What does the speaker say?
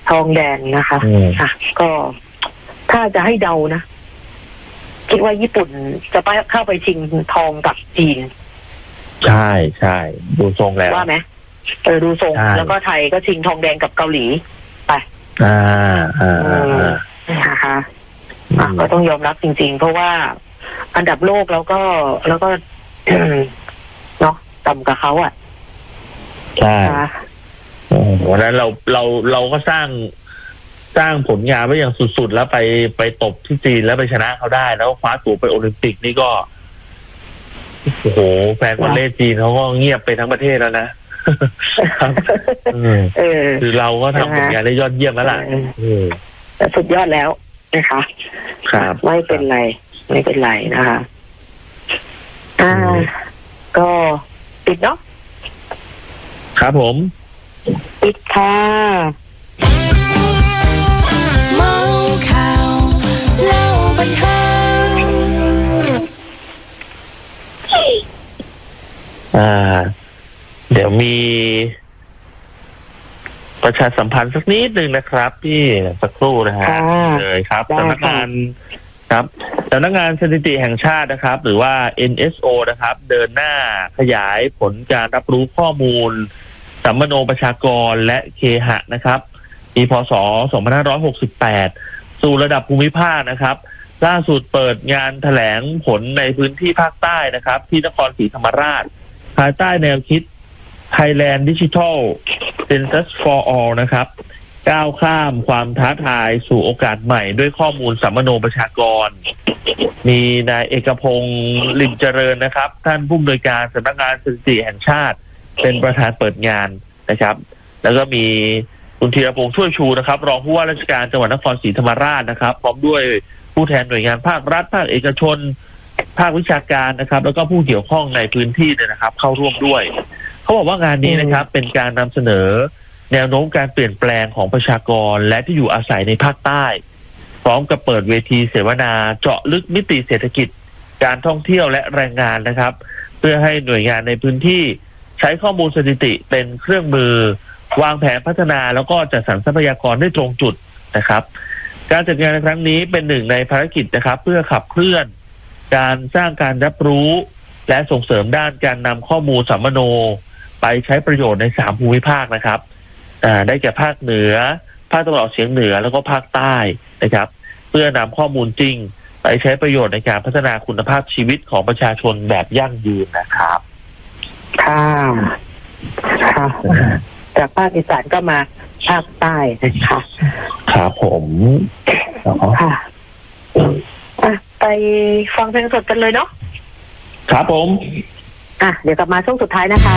ทองแดงนะคะก็ถ้าจะให้เดานะคิดว่าญี่ปุ่นจะไปเข้าไปชิงทองกับจีนใช่ใช่ดูทรงแล้วว่าไหมดูทรงแล้วก็ไทยก็ชิงทองแดงกับเกาหลีไปนะคะก็ต้องยอมรับจริงๆเพราะว่าอันดับโลกแล้วก็เนาะต่ำกับเขาอ่ะใช่วันนั้นเราก็สร้างผลงานไว้อย่างสุดๆแล้วไปตบที่จีนแล้วไปชนะเขาได้แล้วคว้าตั๋วไปโอลิมปิกนี่ก็โอ้โหแฟนวอลเลย์จีนเขาก็เงียบไปทั้งประเทศแล้วนะคือเราก็ทำผลงานได้ยอดเยี่ยมแล้วล่ะสุดยอดแล้วนะคะครับไม่เป็นไรนะคะก็ปิดเนาะครับผมปิดค่ะเมาข่าวเล่าบันเทิงเดี๋ยวมีประชาสัมพันธ์สักนิดนึงนะครับพี่สักครู่นะฮะเลยครับสำนักงานสถิติแห่งชาตินะครับหรือว่า NSO นะครับเดินหน้าขยายผลการรับรู้ข้อมูลสัมมโนประชากรและเคหะนะครับปีพ.ศ. 2568สู่ระดับภูมิภาคนะครับล่าสุดเปิดงานแถลงผลในพื้นที่ภาคใต้นะครับที่นครศรีธรรมราชภายใต้แนวคิด Thailand Digital Census for All นะครับก้าวข้ามความท้าทายสู่โอกาสใหม่ด้วยข้อมูลสัมมโนประชากรมีนายเอกพงษ์ลิมเจริญนะครับท่านผู้อำนวยการสำนักงานสถิติแห่งชาติเป็นประธานเปิดงานนะครับแล้วก็มีคุณธีรพงษ์ช่วยชูนะครับรองผู้ว่าราชการจังหวัดนครศรีธรรมราชนะครับพร้อมด้วยผู้แทนหน่วยงานภาครัฐภาคเอกชนภาควิชาการนะครับแล้วก็ผู้เกี่ยวข้องในพื้นที่เนี่ยนะครับเข้าร่วมด้วยเขาบอกว่างานนี้นะครับเป็นการนำเสนอแนวโน้มการเปลี่ยนแปลงของประชากรและที่อยู่อาศัยในภาคใต้พร้อมกับเปิดเวทีเสวนาเจาะลึกมิติเศรษฐกิจการท่องเที่ยวและแรงงานนะครับเพื่อให้หน่วยงานในพื้นที่ใช้ข้อมูลสถิติเป็นเครื่องมือวางแผนพัฒนาแล้วก็จัดสรรทรัพยากรได้ตรงจุดนะครับการจัดงานในครั้งนี้เป็นหนึ่งในภารกิจนะครับเพื่อขับเคลื่อนการสร้างการรับรู้และส่งเสริมด้านการนำข้อมูลสัมมโนไปใช้ประโยชน์ใน3ภูมิภาคนะครับได้แก่ภาคเหนือภาคตะวันออกเฉียงเหนือแล้วก็ภาคใต้นะครับเพื่อนำข้อมูลจริงไปใช้ประโยชน์ในการพัฒนาคุณภาพชีวิตของประชาชนแบบยั่งยืนนะครับค่ะจากภาคอีสานก็มาภาคใต้นะคะครับผมค่ะไปฟังเพลงสดกันเลยเนาะครับผมเดี๋ยวกลับมาช่วงสุดท้ายนะคะ